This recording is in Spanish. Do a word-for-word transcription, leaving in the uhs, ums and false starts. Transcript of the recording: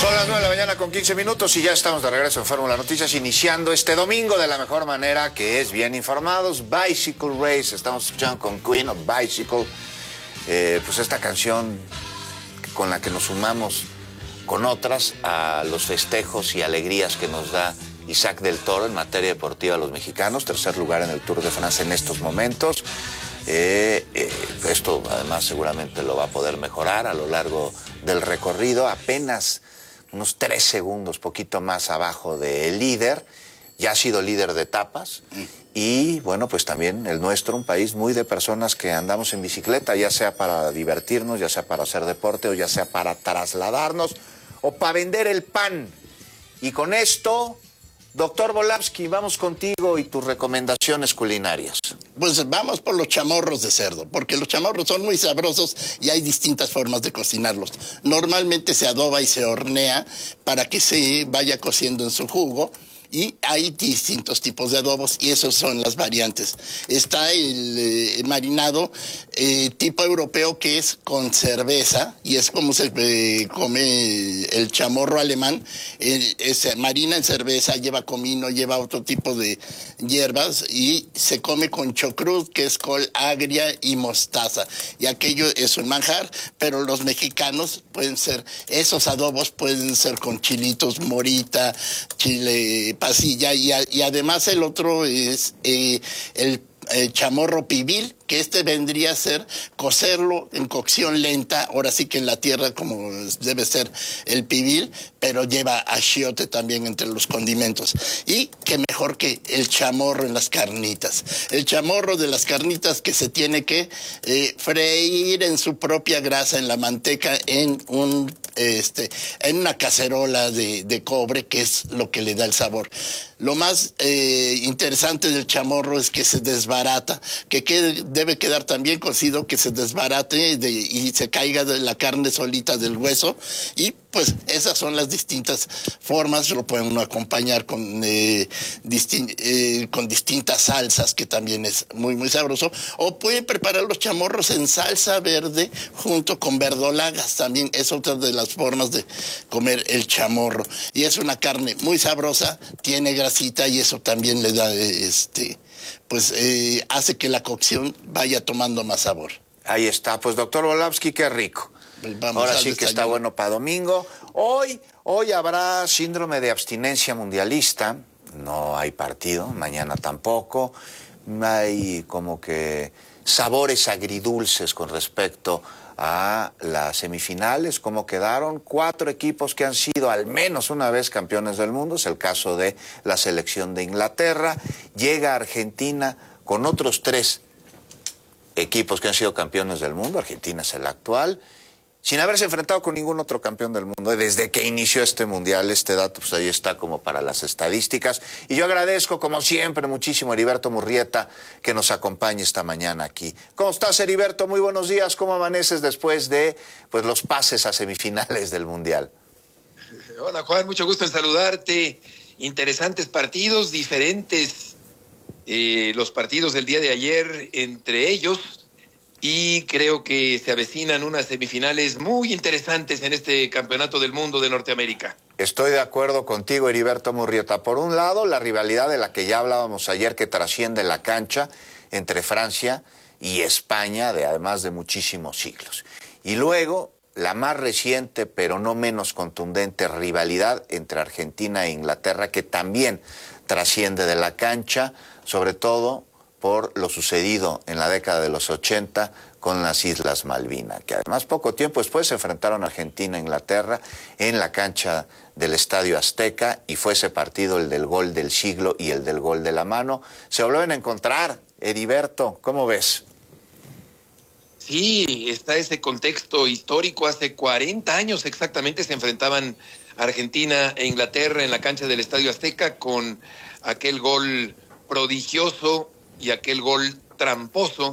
Son las nueve de la mañana con quince minutos y ya estamos de regreso en Fórmula Noticias, iniciando este domingo de la mejor manera, que es bien informados. Bicycle Race, estamos escuchando con Queen of Bicycle, eh, pues esta canción con la que nos sumamos con otras a los festejos y alegrías que nos da Isaac del Toro en materia deportiva a los mexicanos, tercer lugar en el Tour de Francia en estos momentos. Eh, eh, esto además seguramente lo va a poder mejorar a lo largo del recorrido, apenas unos tres segundos, poquito más abajo del líder. Ya ha sido líder de etapas y bueno, pues también el nuestro, un país muy de personas que andamos en bicicleta, ya sea para divertirnos, ya sea para hacer deporte o ya sea para trasladarnos o para vender el pan. Y con esto, doctor Volapsky, vamos contigo y tus recomendaciones culinarias. Pues vamos por los chamorros de cerdo, porque los chamorros son muy sabrosos y hay distintas formas de cocinarlos. Normalmente se adoba y se hornea para que se vaya cociendo en su jugo. Y hay distintos tipos de adobos y esos son las variantes. Está el eh, marinado eh, tipo europeo, que es con cerveza, y es como se eh, come el chamorro alemán. Eh, es marina en cerveza, lleva comino, lleva otro tipo de hierbas y se come con chocrut, que es col agria y mostaza. Y aquello es un manjar, pero los mexicanos pueden ser, esos adobos pueden ser con chilitos morita, chile pasilla, y, a, y además el otro es eh, el, el chamorro pibil, que este vendría a ser cocerlo en cocción lenta, ahora sí que en la tierra como debe ser el pibil, pero lleva achiote también entre los condimentos. Y qué mejor que el chamorro en las carnitas. El chamorro de las carnitas que se tiene que eh, freír en su propia grasa, en la manteca, en un este en una cacerola de, de cobre, que es lo que le da el sabor. Lo más eh, interesante del chamorro es que se desbarata, que quede, debe quedar también cocido, que se desbarate de, y se caiga de la carne solita del hueso. Y pues esas son las distintas formas. Lo puede uno acompañar con, eh, distin eh, con distintas salsas, que también es muy, muy sabroso. O puede preparar los chamorros en salsa verde junto con verdolagas. También es otra de las formas de comer el chamorro. Y es una carne muy sabrosa, tiene grasita y eso también le da, este, pues eh, hace que la cocción vaya tomando más sabor. Ahí está, pues doctor Volapsky, qué rico. Vamos Ahora sí que está bueno para domingo. Hoy, hoy habrá síndrome de abstinencia mundialista. No hay partido, mañana tampoco. Hay como que sabores agridulces con respecto a las semifinales, cómo quedaron. Cuatro equipos que han sido al menos una vez campeones del mundo. Es el caso de la selección de Inglaterra. Llega Argentina con otros tres equipos que han sido campeones del mundo. Argentina es el actual, sin haberse enfrentado con ningún otro campeón del mundo desde que inició este mundial. Este dato pues ahí está como para las estadísticas. Y yo agradezco como siempre muchísimo a Heriberto Murrieta que nos acompañe esta mañana aquí. ¿Cómo estás, Heriberto? Muy buenos días. ¿Cómo amaneces después de pues los pases a semifinales del mundial? Hola, Juan, mucho gusto en saludarte. Interesantes partidos, diferentes eh, los partidos del día de ayer entre ellos. Y creo que se avecinan unas semifinales muy interesantes en este Campeonato del Mundo de Norteamérica. Estoy de acuerdo contigo, Heriberto Murrieta. Por un lado, la rivalidad de la que ya hablábamos ayer, que trasciende la cancha entre Francia y España, de además de muchísimos siglos. Y luego, la más reciente, pero no menos contundente, rivalidad entre Argentina e Inglaterra, que también trasciende de la cancha, sobre todo por lo sucedido en la década de los ochenta con las Islas Malvinas, que además poco tiempo después se enfrentaron Argentina e Inglaterra en la cancha del Estadio Azteca, y fue ese partido el del gol del siglo y el del gol de la mano. Se vuelven a encontrar, Heriberto, ¿cómo ves? Sí, está ese contexto histórico. Hace cuarenta años exactamente se enfrentaban Argentina e Inglaterra en la cancha del Estadio Azteca, con aquel gol prodigioso y aquel gol tramposo